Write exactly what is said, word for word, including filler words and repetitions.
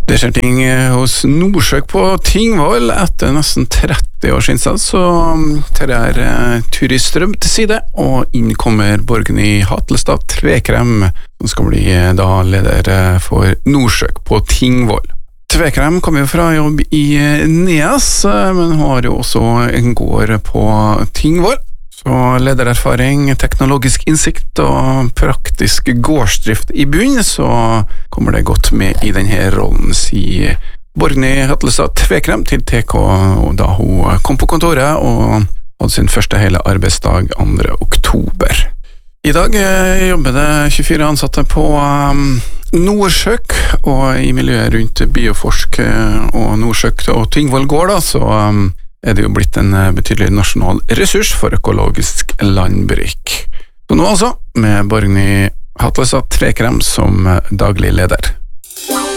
Det skjer ting hos Norsøk på Tingvoll etter nesten tretti års innsats, så tar jeg Turi Strøm til side, og inn kommer Borgny Hatelstad Tvekrem, som skal bli da leder for Norsøk på Tingvoll. Tvekrem kommer jo fra jobb i Neas, men har jo også en gård på Tingvoll. Så ledererfaring, teknologisk innsikt og praktisk gårdsdrift i bunn, så kommer det godt med i denne rollen, sier Borgny Hatelstad Tvekrem til T K da hun kom på kontoret og hadde sin første hele arbeidsdag andre oktober. I dag jobber det tjuefire ansatte på Norsøk, og i miljøet rundt Bioforsk og Norsøk og Tingvoll gård da, så er det jo blitt en betydelig nasjonal ressurs for økologisk landbruk. Så nå altså, med Borgny Hatelstad Tvekrem som daglig leder.